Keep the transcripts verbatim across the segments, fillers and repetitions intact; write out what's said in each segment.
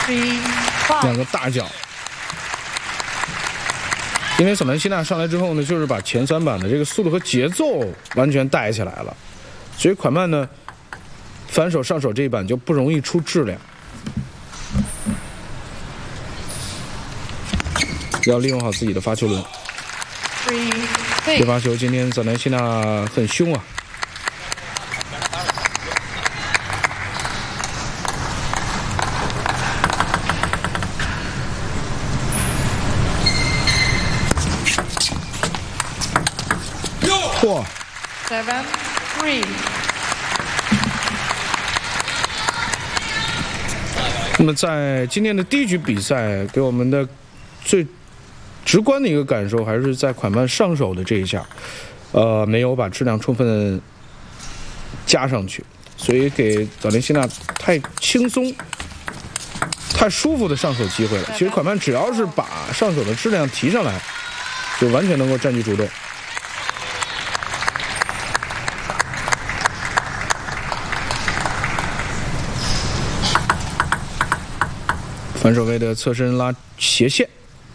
两个大脚。因为萨兰西娜上来之后呢，就是把前三板的这个速度和节奏完全带起来了，所以款曼呢反手上手这一板就不容易出质量。要利用好自己的发球轮。这发球今天萨兰西娜很凶啊。嚯 Seven, three。 那么在今天的第一局比赛，给我们的最直观的一个感受，还是在款曼上手的这一下，呃，没有把质量充分加上去，所以给早莲西娜太轻松、太舒服的上手机会了。其实款曼只要是把上手的质量提上来，就完全能够占据主动。反手位的侧身拉斜线，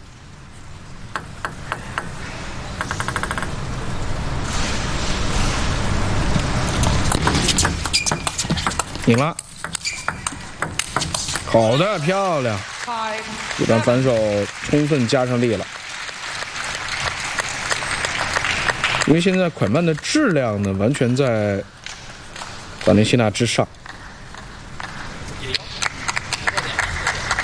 赢了，好的，漂亮，这段反手充分加上力了。因为现在款曼的质量呢，完全在早莲西娜之上。